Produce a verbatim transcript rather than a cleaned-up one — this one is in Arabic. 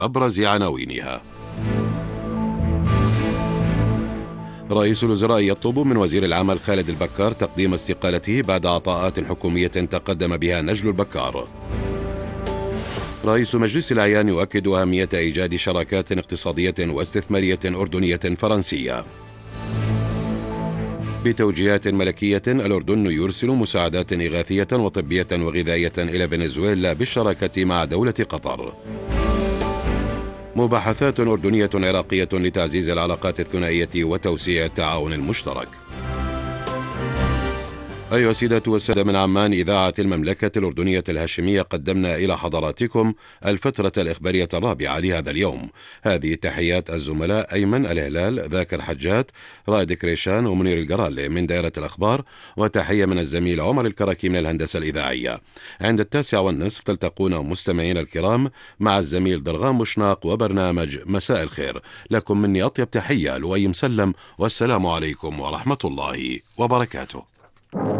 أبرز عناوينها. رئيس الوزراء يطلب من وزير العمل خالد البكار تقديم استقالته بعد عطاءات حكومية تقدم بها نجل البكار. رئيس مجلس الأعيان يؤكد أهمية إيجاد شراكات اقتصادية واستثمارية أردنية فرنسية. بتوجيهات ملكية، الأردن يرسل مساعدات إغاثية وطبية وغذائية إلى فنزويلا بالشراكة مع دولة قطر. مباحثات أردنية عراقية لتعزيز العلاقات الثنائية وتوسيع التعاون المشترك. أيها السيدة والسادة، من عمان إذاعة المملكة الأردنية الهاشمية قدمنا إلى حضراتكم الفترة الإخبارية الرابعة لهذا اليوم. هذه تحيات الزملاء أيمن الهلال، ذاكر حجات، رائد كريشان ومنير القرالي من دائرة الأخبار، وتحية من الزميل عمر الكركي من الهندسة الإذاعية. عند التاسعة والنصف تلتقون مستمعين الكرام مع الزميل درغام مشناق وبرنامج مساء الخير. لكم مني أطيب تحية، لؤي مسلم، والسلام عليكم ورحمة الله وبركاته.